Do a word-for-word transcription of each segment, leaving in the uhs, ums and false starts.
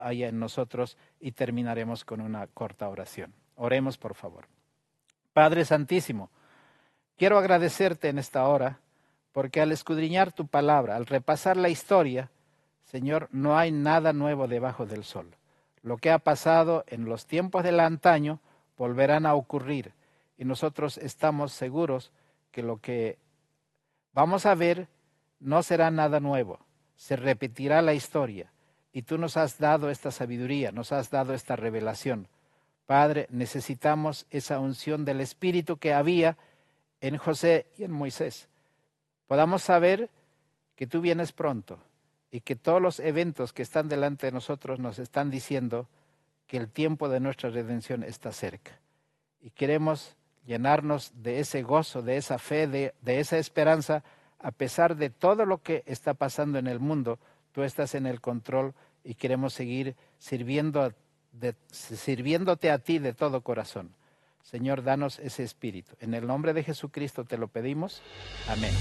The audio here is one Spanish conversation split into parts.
haya en nosotros y terminaremos con una corta oración. Oremos, por favor. Padre Santísimo, quiero agradecerte en esta hora porque al escudriñar tu palabra, al repasar la historia, Señor, no hay nada nuevo debajo del sol. Lo que ha pasado en los tiempos del antaño volverán a ocurrir y nosotros estamos seguros que lo que vamos a ver no será nada nuevo, se repetirá la historia y tú nos has dado esta sabiduría, nos has dado esta revelación. Padre, necesitamos esa unción del Espíritu que había en José y en Moisés. Podamos saber que tú vienes pronto y que todos los eventos que están delante de nosotros nos están diciendo que el tiempo de nuestra redención está cerca. Y queremos llenarnos de ese gozo, de esa fe, de, de esa esperanza, a pesar de todo lo que está pasando en el mundo. Tú estás en el control y queremos seguir sirviendo, de, sirviéndote a ti de todo corazón. Señor, danos ese espíritu. En el nombre de Jesucristo te lo pedimos. Amén.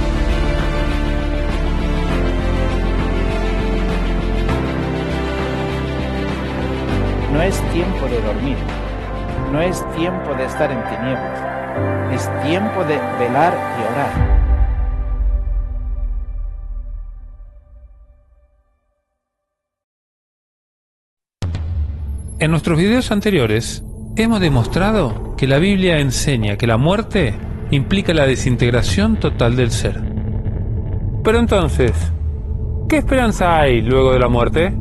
No es tiempo de dormir, no es tiempo de estar en tinieblas, es tiempo de velar y orar. En nuestros videos anteriores hemos demostrado que la Biblia enseña que la muerte implica la desintegración total del ser. Pero entonces, ¿qué esperanza hay luego de la muerte?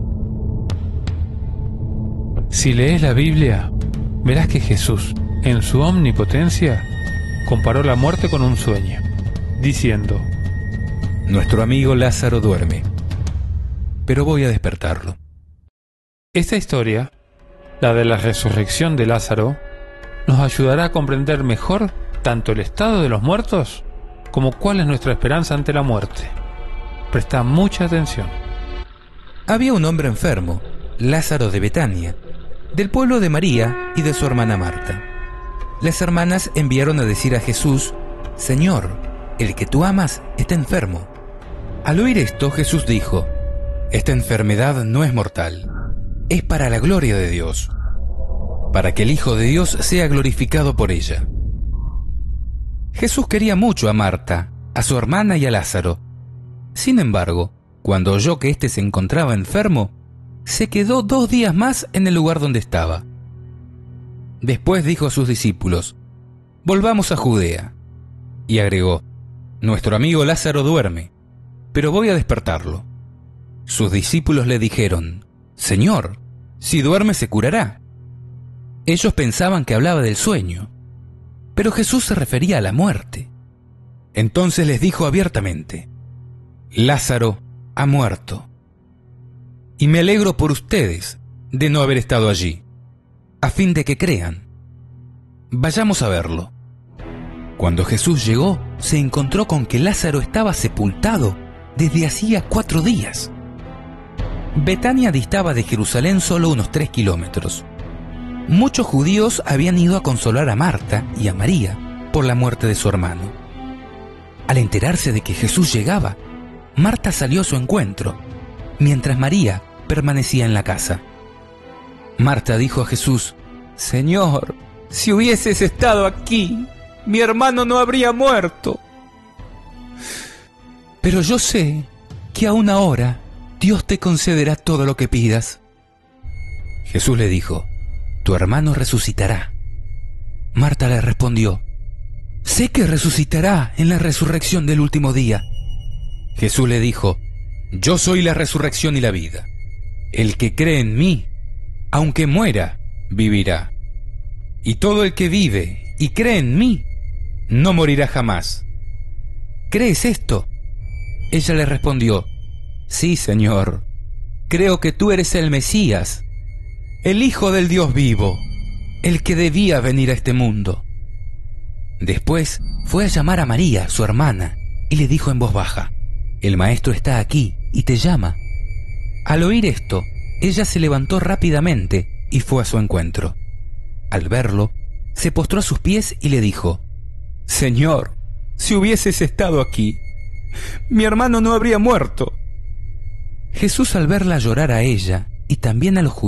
Si lees la Biblia, verás que Jesús, en su omnipotencia, comparó la muerte con un sueño, diciendo: Nuestro amigo Lázaro duerme, pero voy a despertarlo. Esta historia, la de la resurrección de Lázaro, nos ayudará a comprender mejor tanto el estado de los muertos como cuál es nuestra esperanza ante la muerte. Presta mucha atención. Había un hombre enfermo, Lázaro de Betania, del pueblo de María y de su hermana Marta. Las hermanas enviaron a decir a Jesús: Señor, el que tú amas está enfermo. Al oír esto, Jesús dijo: Esta enfermedad no es mortal, es para la gloria de Dios, para que el Hijo de Dios sea glorificado por ella. Jesús quería mucho a Marta, a su hermana y a Lázaro. Sin embargo, cuando oyó que éste se encontraba enfermo, se quedó dos días más en el lugar donde estaba. Después dijo a sus discípulos: Volvamos a Judea. Y agregó: Nuestro amigo Lázaro duerme, pero voy a despertarlo. Sus discípulos le dijeron: Señor, si duerme se curará. Ellos pensaban que hablaba del sueño, pero Jesús se refería a la muerte. Entonces les dijo abiertamente: Lázaro ha muerto. Y me alegro por ustedes de no haber estado allí, a fin de que crean. Vayamos a verlo. Cuando Jesús llegó, se encontró con que Lázaro estaba sepultado desde hacía cuatro días. Betania distaba de Jerusalén solo unos tres kilómetros. Muchos judíos habían ido a consolar a Marta y a María por la muerte de su hermano. Al enterarse de que Jesús llegaba, Marta salió a su encuentro, mientras María permanecía en la casa. Marta dijo a Jesús: Señor, si hubieses estado aquí, mi hermano no habría muerto. Pero yo sé que aún ahora Dios te concederá todo lo que pidas. Jesús le dijo: Tu hermano resucitará. Marta le respondió: Sé que resucitará en la resurrección del último día. Jesús le dijo: Yo soy la resurrección y la vida. El que cree en mí, aunque muera, vivirá. Y todo el que vive y cree en mí, no morirá jamás. ¿Crees esto? Ella le respondió: Sí, Señor. Creo que tú eres el Mesías, el Hijo del Dios vivo, el que debía venir a este mundo. Después fue a llamar a María, su hermana, y le dijo en voz baja: El Maestro está aquí y te llama. Al oír esto, ella se levantó rápidamente y fue a su encuentro. Al verlo, se postró a sus pies y le dijo: Señor, si hubieses estado aquí, mi hermano no habría muerto. Jesús, al verla llorar a ella y también a los judíos